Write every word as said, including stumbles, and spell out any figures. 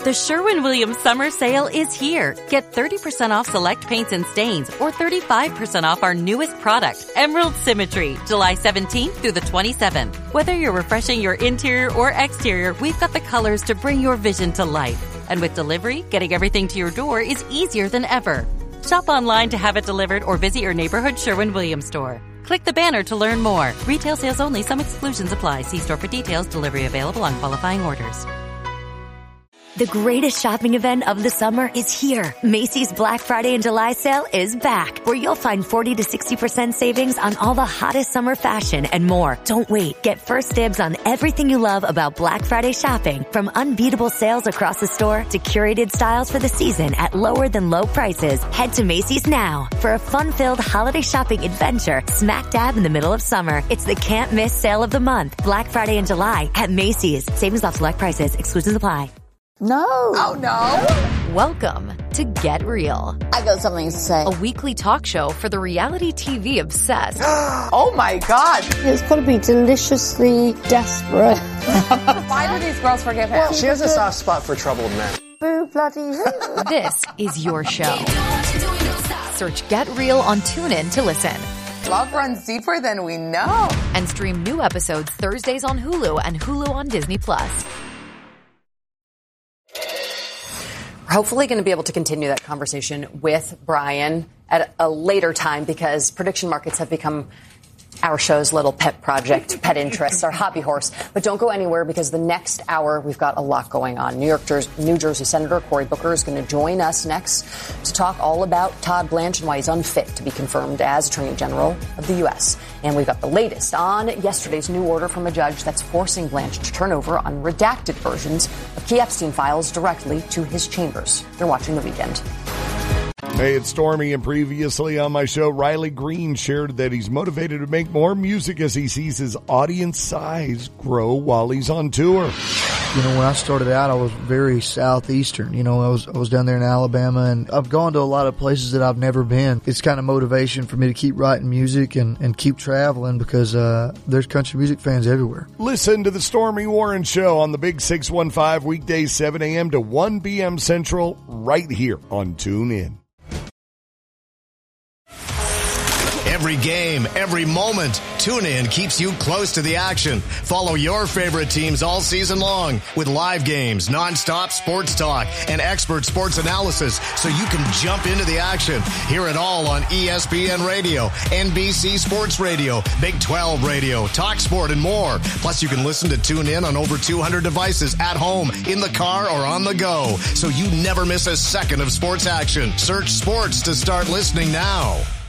The Sherwin-Williams Summer Sale is here. Get thirty percent off select paints and stains or thirty-five percent off our newest product, Emerald Symmetry, July seventeenth through the twenty-seventh. Whether you're refreshing your interior or exterior, we've got the colors to bring your vision to life. And with delivery, getting everything to your door is easier than ever. Shop online to have it delivered or visit your neighborhood Sherwin-Williams store. Click the banner to learn more. Retail sales only. Some exclusions apply. See store for details. Delivery available on qualifying orders. The greatest shopping event of the summer is here. Macy's Black Friday and July sale is back, where you'll find forty to sixty percent savings on all the hottest summer fashion and more. Don't wait. Get first dibs on everything you love about Black Friday shopping, from unbeatable sales across the store to curated styles for the season at lower than low prices. Head to Macy's now for a fun-filled holiday shopping adventure smack dab in the middle of summer. It's the can't miss sale of the month. Black Friday and July at Macy's. Savings off select prices. Exclusions apply. No. Oh, no. Welcome to Get Real. I got something to say. A weekly talk show for the reality T V obsessed. Oh, my God. It's got to be deliciously desperate. Why do these girls forgive him? Well, she has a soft spot for troubled men. Boo bloody who. This is your show. Search Get Real on TuneIn to listen. Love runs deeper than we know. And stream new episodes Thursdays on Hulu and Hulu on Disney Plus. We're hopefully going to be able to continue that conversation with Brian at a later time, because prediction markets have become our show's little pet project, pet interest, our hobby horse. But don't go anywhere, because the next hour we've got a lot going on. New York, Jersey, New Jersey Senator Cory Booker is going to join us next to talk all about Todd Blanche and why he's unfit to be confirmed as Attorney General of the U S. And we've got the latest on yesterday's new order from a judge that's forcing Blanche to turn over unredacted versions of key Epstein files directly to his chambers. You're watching The Weekend. Hey, it's Stormy, and previously on my show, Riley Green shared that he's motivated to make more music as he sees his audience size grow while he's on tour. You know, when I started out, I was very southeastern. You know, I was I was down there in Alabama, and I've gone to a lot of places that I've never been. It's kind of motivation for me to keep writing music and, and keep traveling, because uh, there's country music fans everywhere. Listen to the Stormy Warren Show on the Big six one five, weekdays seven a.m. to one p.m. Central, right here on TuneIn. Every game, every moment, TuneIn keeps you close to the action. Follow your favorite teams all season long with live games, nonstop sports talk, and expert sports analysis, so you can jump into the action. Hear it all on E S P N Radio, N B C Sports Radio, Big twelve Radio, Talk Sport, and more. Plus, you can listen to TuneIn on over two hundred devices at home, in the car, or on the go, so you never miss a second of sports action. Search sports to start listening now.